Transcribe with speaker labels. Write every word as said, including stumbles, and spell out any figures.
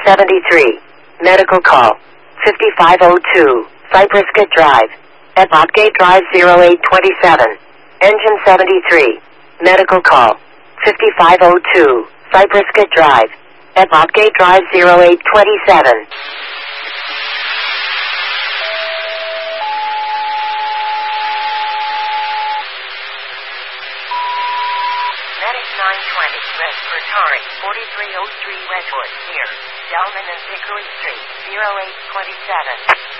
Speaker 1: seventy-three. Medical call. fifty-five oh two. Cypress Gate Drive. At Botgate Drive zero eight two seven. Engine seventy-three. Medical call. fifty-five oh two. Cypress Gate Drive. At Botgate Drive zero eight two seven. Medic nine twenty, respiratory, forty-three oh three Redwood, near Delman and Hickory Street, zero eight two seven.